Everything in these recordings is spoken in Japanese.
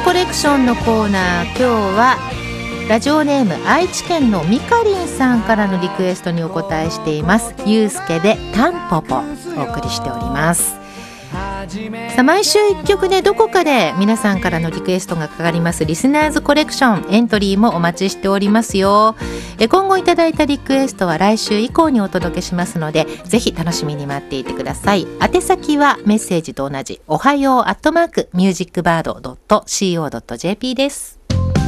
コレクションのコーナー、今日はラジオネーム愛知県のみかりんさんからのリクエストにお答えしています。ゆうすけでタンポポお送りしております。さあ、毎週1曲でどこかで皆さんからのリクエストがかかりますリスナーズコレクション、エントリーもお待ちしておりますよ。今後いただいたリクエストは来週以降にお届けしますので、ぜひ楽しみに待っていてください。宛先はメッセージと同じおはよう@musicbird.co.jp です。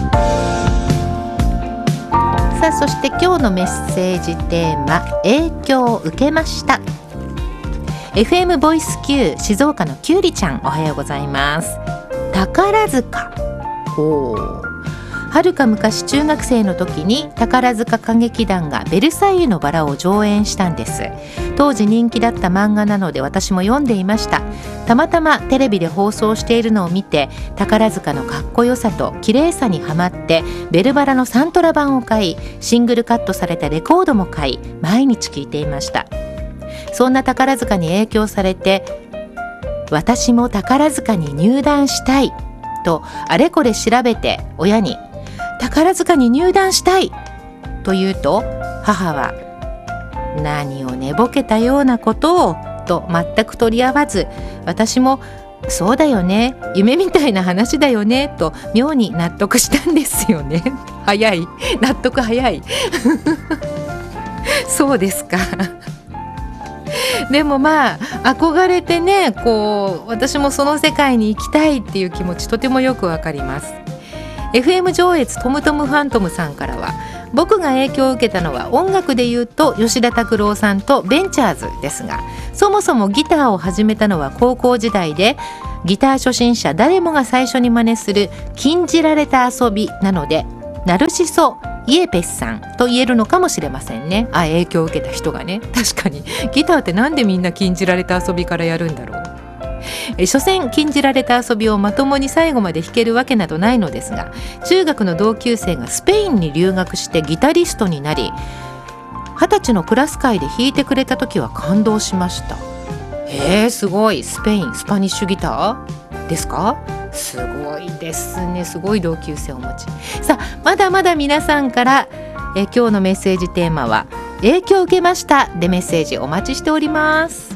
さあ、そして今日のメッセージテーマ、影響を受けました。FM ボイス Q 静岡のきゅうりちゃん、おはようございます。宝塚、はるか昔中学生の時に宝塚歌劇団がベルサイユのバラを上演したんです。当時人気だった漫画なので私も読んでいました。たまたまテレビで放送しているのを見て、宝塚のかっこよさと綺麗さにハマってベルバラのサントラ版を買い、シングルカットされたレコードも買い、毎日聴いていました。そんな宝塚に影響されて、私も宝塚に入団したいとあれこれ調べて親に宝塚に入団したいと言うと、母は何を寝ぼけたようなことをと全く取り合わず、私もそうだよね、夢みたいな話だよねと妙に納得したんですよね。早い、納得早い。そうですか。でもまあ憧れてね、私もその世界に行きたいっていう気持ちとてもよくわかります。FM 上越トムトムファントムさんからは、僕が影響を受けたのは音楽で言うと吉田拓郎さんとベンチャーズですが、そもそもギターを始めたのは高校時代で、ギター初心者誰もが最初に真似する禁じられた遊びなので、ナルシソイエペスさんと言えるのかもしれませんね。影響を受けた人がね。確かにギターってなんでみんな禁じられた遊びからやるんだろう。所詮禁じられた遊びをまともに最後まで弾けるわけなどないのですが、中学の同級生がスペインに留学してギタリストになり、20歳のクラス会で弾いてくれた時は感動しました。すごい。スペイン、スパニッシュギターですか？すごいですね。すごい同級生をお持ち。さあ、まだまだ皆さんから今日のメッセージテーマは影響を受けましたでメッセージお待ちしております。